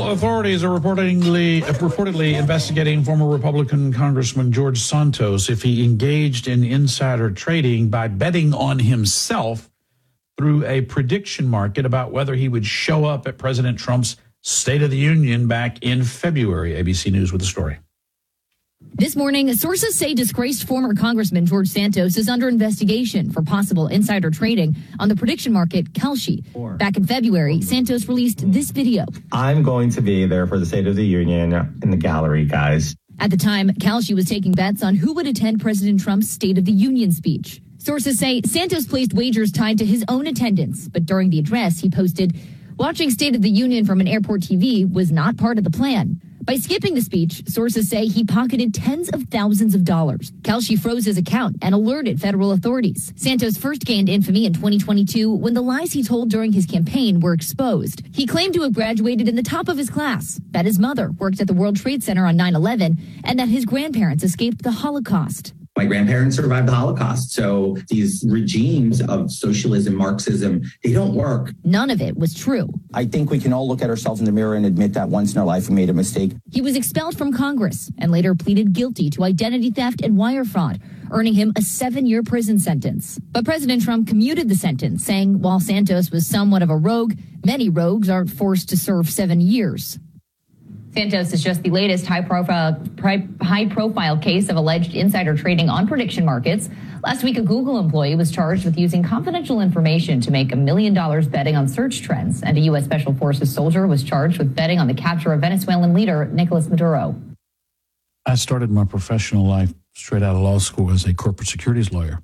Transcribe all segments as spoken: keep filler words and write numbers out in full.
Well, authorities are reportedly, reportedly investigating former Republican Congressman George Santos if he engaged in insider trading by betting on himself through a prediction market about whether he would show up at President Trump's State of the Union back in February. A B C News with the story. This morning, sources say disgraced former Congressman George Santos is under investigation for possible insider trading on the prediction market Kalshi. Back in February, Santos released this video. I'm going to be there for the State of the Union in the gallery, guys. At the time, Kalshi was taking bets on who would attend President Trump's State of the Union speech. Sources say Santos placed wagers tied to his own attendance, but during the address, he posted, "Watching State of the Union from an airport T V was not part of the plan." By skipping the speech, sources say he pocketed tens of thousands of dollars. Kalshi froze his account and alerted federal authorities. Santos first gained infamy in twenty twenty-two when the lies he told during his campaign were exposed. He claimed to have graduated in the top of his class, that his mother worked at the World Trade Center on nine eleven, and that his grandparents escaped the Holocaust. My grandparents survived the Holocaust, so these regimes of socialism, Marxism, they don't work. None of it was true. I think we can all look at ourselves in the mirror and admit that once in our life we made a mistake. He was expelled from Congress and later pleaded guilty to identity theft and wire fraud, earning him a seven-year prison sentence. But President Trump commuted the sentence, saying while Santos was somewhat of a rogue, many rogues aren't forced to serve seven years. Santos is just the latest high-profile high-profile case of alleged insider trading on prediction markets. Last week, a Google employee was charged with using confidential information to make a million dollars betting on search trends, and a U S Special Forces soldier was charged with betting on the capture of Venezuelan leader Nicolas Maduro. I started my professional life straight out of law school as a corporate securities lawyer.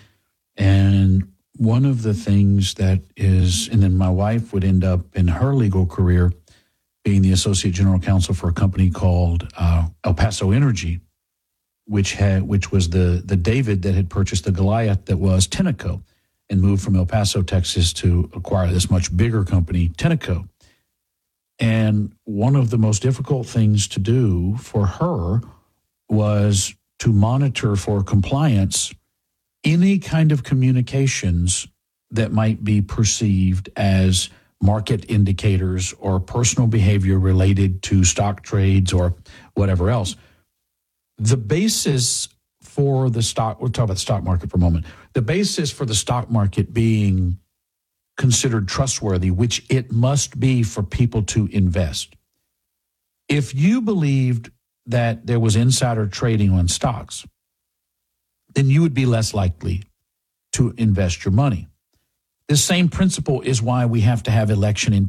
And one of the things that is, and then my wife would end up in her legal career being the associate general counsel for a company called uh, El Paso Energy, which had which was the the David that had purchased the Goliath that was Tenneco, and moved from El Paso, Texas, to acquire this much bigger company, Tenneco. And one of the most difficult things to do for her was to monitor for compliance any kind of communications that might be perceived as market indicators or personal behavior related to stock trades or whatever else. The basis for the stock, we'll talk about the stock market for a moment. The basis for the stock market being considered trustworthy, which it must be for people to invest. If you believed that there was insider trading on stocks, then you would be less likely to invest your money. This same principle is why we have to have election